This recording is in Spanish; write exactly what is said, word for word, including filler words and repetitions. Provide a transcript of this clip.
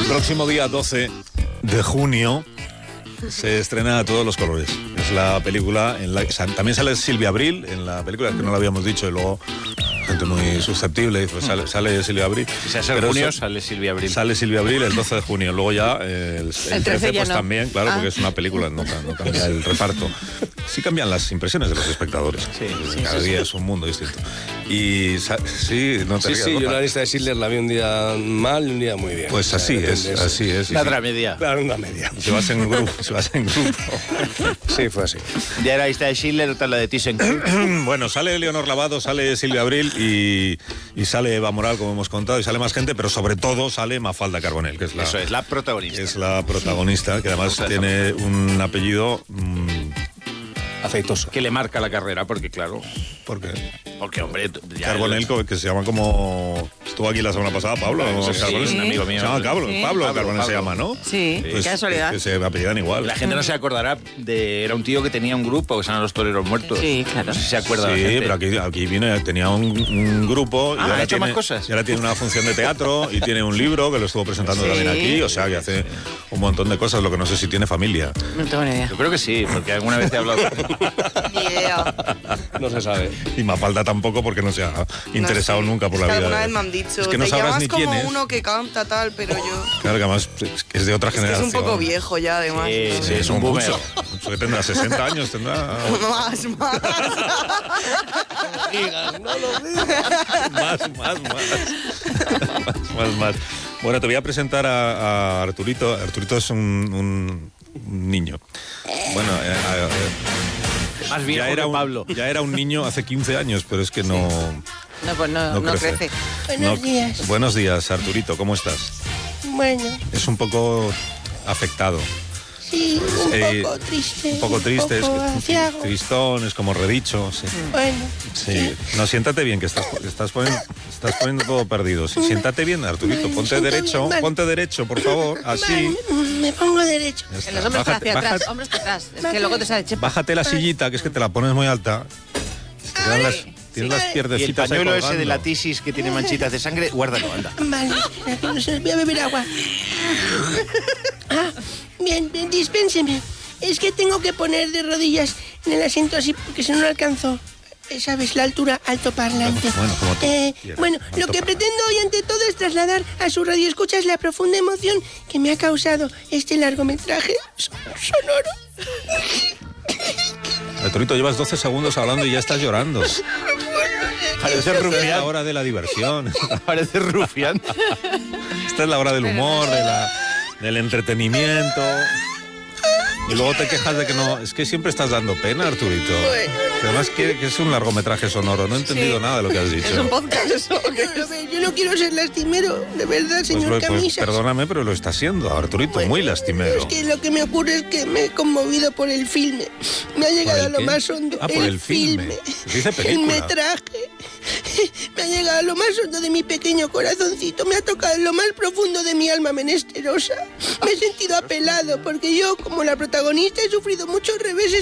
El próximo día doce de junio se estrena A Todos los Colores. Es la película en la que también sale Silvia Abril en la película, que no lo habíamos dicho, y luego gente muy susceptible, pues sale, sale Silvia Abril. Si se hace en junio, eso, sale Silvia Abril. Sale Silvia Abril el doce de junio. Luego ya eh, el, el, el trece pues no. También, claro, ah. porque es una película, no, no cambia el reparto. Sí cambian las impresiones de los espectadores. Sí, sí, Cada sí, día sí. es un mundo distinto. Y sí, no te Sí, rías, sí, Borja. Yo la lista de Schindler la vi un día mal y un día muy bien. Pues así o sea, es, así es. La otra media. Claro, una media. Se vas en grupo, se vas en grupo. Sí, fue así. Ya era la lista de Schindler, otra la de ThyssenKrupp. Bueno, sale Leonor Lavado, sale Silvia Abril y, y sale Eva Moral, como hemos contado, y sale más gente, pero sobre todo sale Mafalda Carbonell, que es la... Eso es, la protagonista. Es la protagonista, que además tiene un apellido... Mmm, aceitoso. Que le marca la carrera, porque claro... ¿Por qué? Porque, hombre... Ya Carbonell, el... que se llama como... Estuvo aquí la semana pasada, Pablo. Sí, Carbonell. Sí, un amigo mío. Se llama Pablo, sí. Pablo, Pablo Carbonell Pablo. se llama, ¿no? Sí, pues, qué casualidad. Que se apellidan igual. La gente no se acordará de... Era un tío que tenía un grupo que se llama Los Toreros Muertos. Sí, claro. No sé si se acuerda Sí, la gente. pero aquí, aquí viene, tenía un, un grupo... Ah, y ahora ¿ha hecho tiene, más cosas? Y ahora tiene una función de teatro y tiene un libro que lo estuvo presentando Sí. también aquí. O sea, que hace un montón de cosas, lo que no sé si tiene familia. No tengo ni idea. Yo creo que sí, porque alguna vez he hablado... Ni idea. No se sabe. Y Mafalda tampoco, porque no se ha interesado no sé. nunca por la es que vida. Alguna de... vez me han dicho, es que no te sabrás llamas ni como quién es. uno que canta tal, pero yo... Claro, que además es de otra Es que es generación. un poco viejo ya, además. Sí, ¿no? sí, es un boomer. Mucho, mucho que tendrá sesenta años, tendrá... Más, más. Digas, no lo digas. más, más, más. más, más, más. Bueno, te voy a presentar a, a Arturito. Arturito es un, un, un niño. Bueno, eh, eh, Más viejo ya era que un, Pablo. Ya era un niño hace quince años, pero es que no... No, pues no, No no crece. crece. Buenos no- días. Buenos días, Arturito, ¿cómo estás? Bueno, Es un poco afectado. sí, un Eh, poco triste. Un poco triste, un poco es aciago. tristón, es como redicho. Sí. Bueno, Sí. No, siéntate bien, que estás, estás, poniendo, estás poniendo todo perdido. Sí, siéntate bien, Arturito, Me ponte siento derecho, bien, vale. ponte derecho, por favor, así. vale, me pongo derecho. Ya está. En los hombros para Bájate, hacia atrás, bájate- hombros para atrás. Es que luego te sale chepa. bájate la sillita, que es que te la pones muy alta. Te quedan las, tienes las Y el pierdecitas ahí pañuelo ese de colgando. la tisis que tiene manchitas de sangre, guárdalo, anda. Vale, espera, que no se voy a beber agua. Ah, bien, bien, dispénseme. Es que tengo que poner de rodillas en el asiento así porque si no no alcanzo. eh, ¿Sabes? La altura altoparlante. Bueno, como tú Eh, quieras, bueno, lo que altoparlante. pretendo hoy ante todo es trasladar a su radioescuchas la profunda emoción que me ha causado este largometraje son- sonoro. Arturito, llevas doce segundos hablando y ya estás llorando. Parece Esta es la rufián. hora de la diversión. Parece rufián. Esta es la hora del humor, de la, del entretenimiento. Y luego te quejas de que no... Es que siempre estás dando pena, Arturito. Que además que, que es un largometraje sonoro. No he entendido Sí. nada de lo que has dicho. Es un podcast eso. A ver, yo no quiero ser lastimero, de verdad, Pues, señor lo- pues, Camisas. perdóname, pero lo está haciendo, Arturito. Bueno, muy lastimero. Es que lo que me ocurre es que me he conmovido por el filme. Me ha llegado el a lo qué? más hondo. Ah, por el filme. Dice El película. metraje. Me ha llegado a lo más hondo de mi pequeño corazoncito. Me ha tocado en lo más profundo de mi alma menesterosa. Me he sentido apelado porque yo, como la protagonista, he sufrido muchos reveses